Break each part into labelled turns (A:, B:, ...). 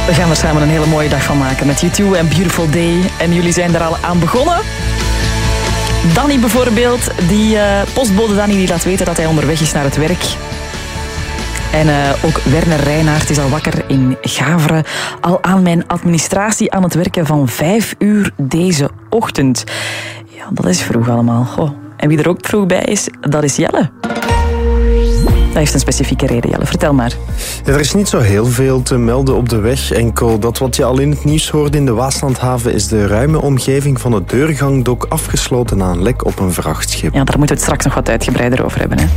A: We gaan er samen een hele mooie dag van maken met U2 en Beautiful Day. En jullie zijn er al aan begonnen. Danny bijvoorbeeld, postbode Danny, die laat weten dat hij onderweg is naar het werk. En ook Werner Reinaert is al wakker in Gaveren. Al aan mijn administratie aan het werken van 5 uur deze ochtend. Ja, dat is vroeg allemaal. Goh. En wie er ook vroeg bij is, dat is Jelle. Dat heeft een specifieke reden, Jelle. Vertel maar.
B: Ja, er is niet zo heel veel te melden op de weg. Enkel dat wat je al in het nieuws hoorde in de Waaslandhaven is de ruime omgeving van het deurgangdok afgesloten na een lek op een vrachtschip.
A: Ja, daar moeten we het straks nog wat uitgebreider over hebben, hè.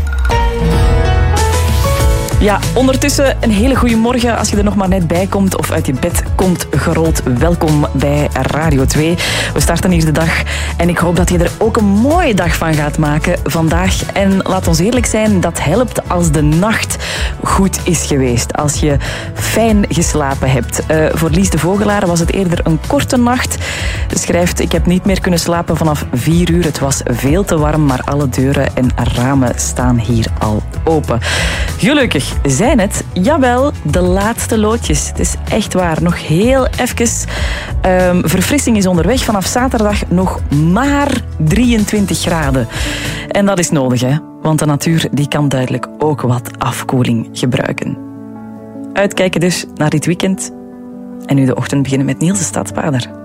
A: Ja, ondertussen een hele goede morgen als je er nog maar net bij komt of uit je bed komt gerold. Welkom bij Radio 2. We starten hier de dag en ik hoop dat je er ook een mooie dag van gaat maken vandaag. En laat ons eerlijk zijn, dat helpt als de nacht goed is geweest. Als je fijn geslapen hebt. Voor Lies de Vogelaar was het eerder een korte nacht. Ze schrijft, ik heb niet meer kunnen slapen vanaf 4 uur. Het was veel te warm, maar alle deuren en ramen staan hier al open. Gelukkig zijn het, jawel, de laatste loodjes. Het is echt waar, nog heel even. Verfrissing is onderweg. Vanaf zaterdag nog maar 23 graden. En dat is nodig, hè? Want de natuur die kan duidelijk ook wat afkoeling gebruiken. Uitkijken dus naar dit weekend. En nu de ochtend beginnen met Niels de Stadsbader.